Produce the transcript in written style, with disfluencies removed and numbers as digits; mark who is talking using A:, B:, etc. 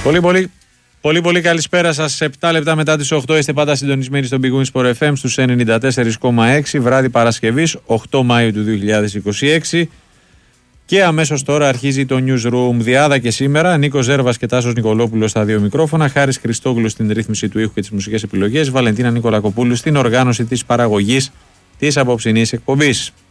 A: Πολύ καλησπέρα σας. 7 λεπτά μετά τις 8 είστε πάντα συντονισμένοι στον Big Win Sport FM στους 94,6 βράδυ Παρασκευής 8 Μάιου του 2026 και αμέσως τώρα αρχίζει το Newsroom. Διάδα και σήμερα Νίκος Ζέρβας και Τάσος Νικολόπουλος στα δύο μικρόφωνα, Χάρης Χριστόγλου στην ρύθμιση του ήχου και τις μουσικές επιλογές, Βαλεντίνα Νικολακοπούλου στην οργάνωση της παραγωγής της απόψινής εκπομπής.